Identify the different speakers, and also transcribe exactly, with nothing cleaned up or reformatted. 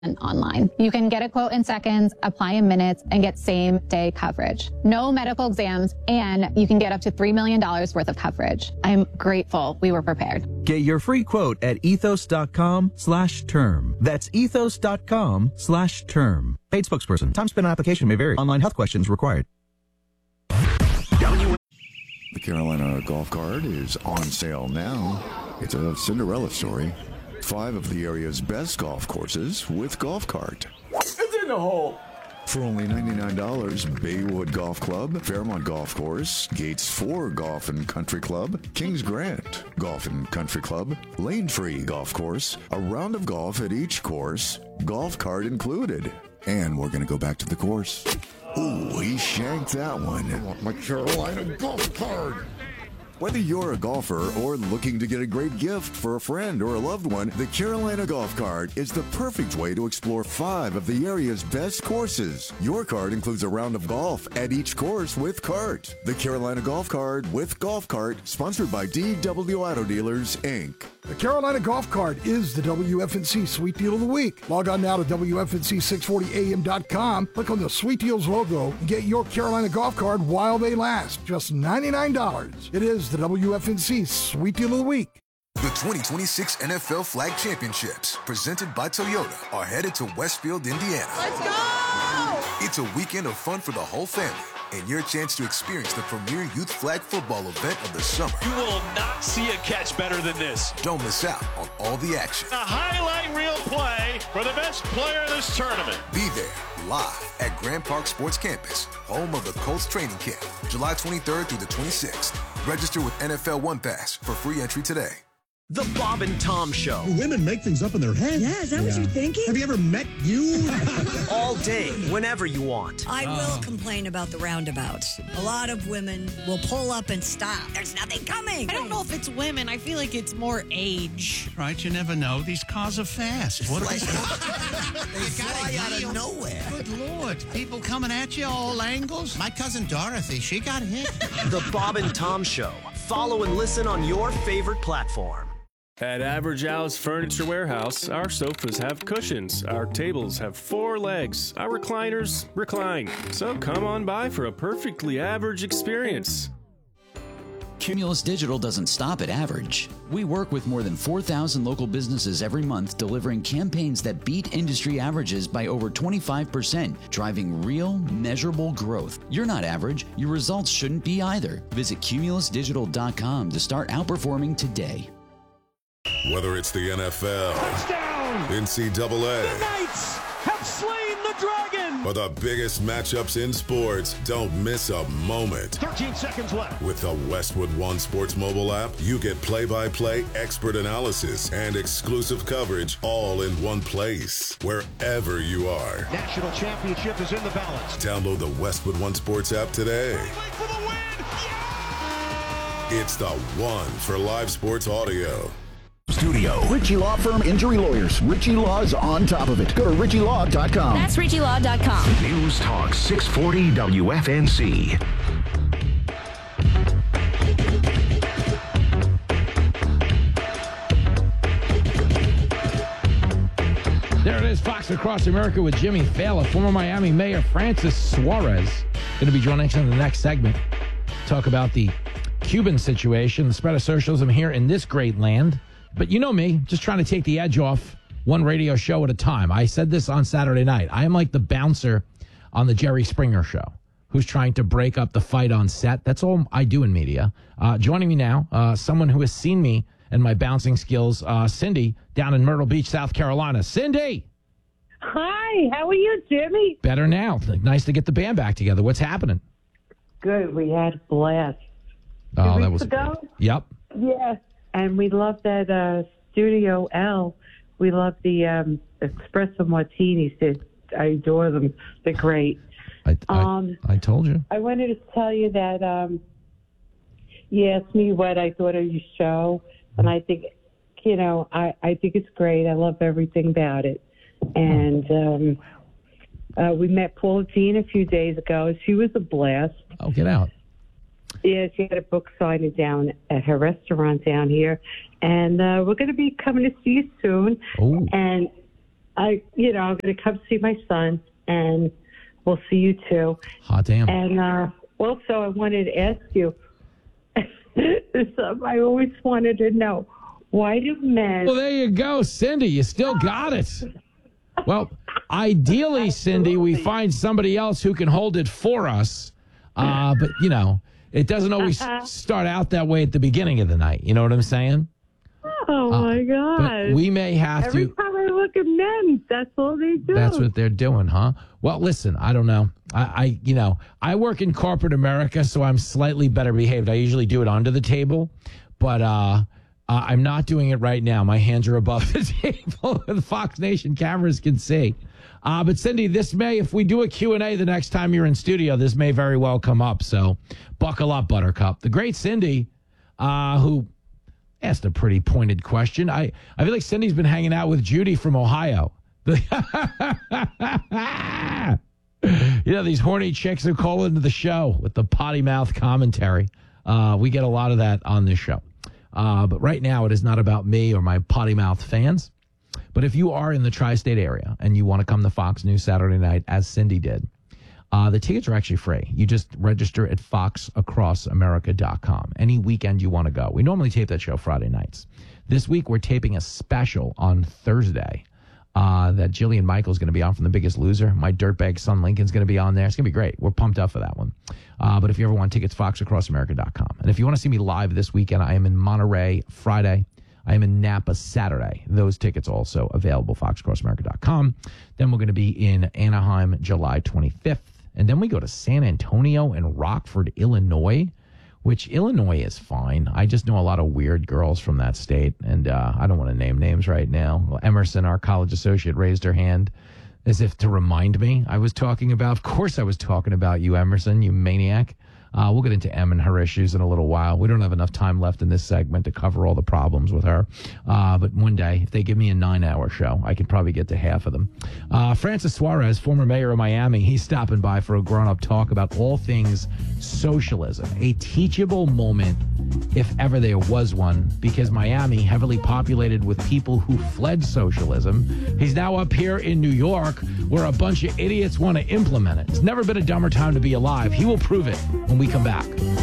Speaker 1: online. You can get a quote in seconds, apply in minutes, and get same-day coverage. No medical exams, and you can get up to three million dollars worth of coverage. I'm grateful we were prepared.
Speaker 2: Get your free quote at ethos.com slash term. That's ethos.com slash term. Paid spokesperson. Time spent on application may vary. Online health questions required.
Speaker 3: The Carolina Golf Card is on sale now. It's a Cinderella story. Five of the area's best golf courses with Golf Cart.
Speaker 4: It's in the hole.
Speaker 3: For only ninety-nine dollars, Baywood Golf Club, Fairmont Golf Course, Gates four Golf and Country Club, Kings Grant Golf and Country Club, Lane Free Golf Course, a round of golf at each course, Golf Cart included. And we're going to go back to the course. Ooh, he shanked that one.
Speaker 4: I want my Carolina Golf Card.
Speaker 3: Whether you're a golfer or looking to get a great gift for a friend or a loved one, the Carolina Golf Card is the perfect way to explore five of the area's best courses. Your card includes a round of golf at each course with cart. The Carolina Golf Card with Golf Cart, sponsored by D W Auto Dealers, Incorporated.
Speaker 5: The Carolina Golf Card is the W F N C Sweet Deal of the Week. Log on now to W F N C six forty A M dot com, click on the Sweet Deals logo, and get your Carolina Golf Card while they last. Just ninety-nine dollars. It is the W F N C Sweet Deal of the Week.
Speaker 6: The twenty twenty-six N F L Flag Championships, presented by Toyota, are headed to Westfield, Indiana.
Speaker 7: Let's go!
Speaker 6: It's a weekend of fun for the whole family, and your chance to experience the premier youth flag football event of the summer.
Speaker 8: You will not see a catch better than this.
Speaker 6: Don't miss out on all the action.
Speaker 8: A highlight reel play for the best player in this tournament.
Speaker 6: Be there, live at Grand Park Sports Campus, home of the Colts training camp, July twenty-third through the twenty-sixth. Register with N F L One Pass for free entry today.
Speaker 9: The Bob and Tom Show.
Speaker 10: Women make things up in their head.
Speaker 11: Yeah, is that yeah. what you're thinking?
Speaker 10: Have you ever met you?
Speaker 9: All day, whenever you want.
Speaker 11: I uh. will complain about the roundabouts. A lot of women will pull up and stop. There's nothing coming.
Speaker 12: I don't know if it's women. I feel like it's more age.
Speaker 13: Right, you never know. These cars are fast. What are
Speaker 14: they? They fly out of nowhere.
Speaker 13: Good Lord. People coming at you all angles. My cousin Dorothy, she got hit.
Speaker 9: The Bob and Tom Show. Follow and listen on your favorite platform.
Speaker 15: At Average Al's Furniture Warehouse, our sofas have cushions, our tables have four legs, our recliners recline. So come on by for a perfectly average experience.
Speaker 16: Cumulus Digital doesn't stop at average. We work with more than four thousand local businesses every month, delivering campaigns that beat industry averages by over twenty-five percent, driving real, measurable growth. You're not average. Your results shouldn't be either. Visit cumulus digital dot com to start outperforming today.
Speaker 17: Whether it's the N F L,
Speaker 18: touchdown,
Speaker 17: N C double A,
Speaker 18: the Knights have slain the dragon,
Speaker 17: or the biggest matchups in sports, don't miss a moment.
Speaker 18: thirteen seconds left.
Speaker 17: With the Westwood One Sports mobile app, you get play-by-play, expert analysis, and exclusive coverage all in one place, wherever you are.
Speaker 18: National championship is in the balance.
Speaker 17: Download the Westwood One Sports app today.
Speaker 18: For the win. Yeah!
Speaker 17: It's the one for live sports audio.
Speaker 19: Studio. Ritchie Law Firm Injury Lawyers. Ritchie Law's on top of it. Go to ritchie law dot com.
Speaker 20: That's ritchie law dot com.
Speaker 1: News Talk six forty W F N C.
Speaker 2: There it is, Fox Across America with Jimmy Fallon. Former Miami Mayor Francis Suarez going to be joining us in the next segment. Talk about the Cuban situation, the spread of socialism here in this great land. But you know me, just trying to take the edge off one radio show at a time. I said this on Saturday night. I am like the bouncer on the Jerry Springer show who's trying to break up the fight on set. That's all I do in media. Uh, joining me now, uh, someone who has seen me and my bouncing skills, uh, Cindy, down in Myrtle Beach, South Carolina. Cindy!
Speaker 6: Hi, how are you, Jimmy?
Speaker 2: Better now. Nice to get the band back together. What's happening?
Speaker 6: Good. We had a blast. Two
Speaker 2: oh,
Speaker 6: weeks
Speaker 2: that was
Speaker 6: ago?
Speaker 2: Great. Yep.
Speaker 6: Yeah. And we love that uh, Studio L. We love the um, espresso martinis. They're, I adore them. They're great.
Speaker 2: I, I,
Speaker 6: um,
Speaker 2: I told you.
Speaker 6: I wanted to tell you that um, you asked me what I thought of your show. And I think, you know, I, I think it's great. I love everything about it. And um, uh, we met Pauline a few days ago. She was a blast.
Speaker 2: Oh, get out.
Speaker 6: Yeah, she had a book signing down at her restaurant down here. And uh, we're going to be coming to see you soon.
Speaker 2: Ooh.
Speaker 6: And I, you know, I'm going to come see my son, and we'll see you too.
Speaker 2: Hot damn.
Speaker 6: And uh, also, I wanted to ask you, I always wanted to know, why do men...
Speaker 2: Well, there you go, Cindy. You still got it. Well, ideally, Cindy, we find somebody else who can hold it for us. Uh, but, you know, it doesn't always start out that way at the beginning of the night. You know what I'm saying?
Speaker 6: Oh,
Speaker 2: uh,
Speaker 6: my God.
Speaker 2: But we may have
Speaker 6: Every
Speaker 2: to...
Speaker 6: Every time I look at men, that's all they do.
Speaker 2: That's what they're doing, huh? Well, listen, I don't know. I, I, you know, I work in corporate America, so I'm slightly better behaved. I usually do it under the table, but... uh Uh, I'm not doing it right now. My hands are above the table. The Fox Nation cameras can see. Uh, but, Cindy, this may, if we do a Q and A the next time you're in studio, this may very well come up. So buckle up, Buttercup. The great Cindy, uh, who asked a pretty pointed question. I, I feel like Cindy's been hanging out with Judy from Ohio. You know, these horny chicks who call into the show with the potty mouth commentary. Uh, we get a lot of that on this show. Uh, but right now, it is not about me or my potty mouth fans. But if you are in the tri-state area and you want to come to Fox News Saturday night, as Cindy did, uh, the tickets are actually free. You just register at fox across america dot com. Any weekend you want to go. We normally tape that show Friday nights. This week, we're taping a special on Thursday uh, that Jillian Michaels is going to be on from The Biggest Loser. My dirtbag son Lincoln's going to be on there. It's going to be great. We're pumped up for that one. Uh, but if you ever want tickets, fox across america dot com. And if you want to see me live this weekend, I am in Monterey Friday. I am in Napa Saturday. Those tickets also available, fox across america dot com. Then we're going to be in Anaheim July twenty-fifth. And then we go to San Antonio and Rockford, Illinois, which Illinois is fine. I just know a lot of weird girls from that state. And uh, I don't want to name names right now. Well, Emerson, our college associate, raised her hand as if to remind me I was talking about. Of course I was talking about you, Emerson, you maniac. Uh, we'll get into Em and her issues in a little while. We don't have enough time left in this segment to cover all the problems with her. Uh, but one day, if they give me a nine-hour show, I could probably get to half of them. Uh, Francis Suarez, former mayor of Miami, he's stopping by for a grown-up talk about all things socialism. A teachable moment, if ever there was one, because Miami, heavily populated with people who fled socialism. He's now up here in New York, where a bunch of idiots want to implement it. It's never been a dumber time to be alive. He will prove it when we come back.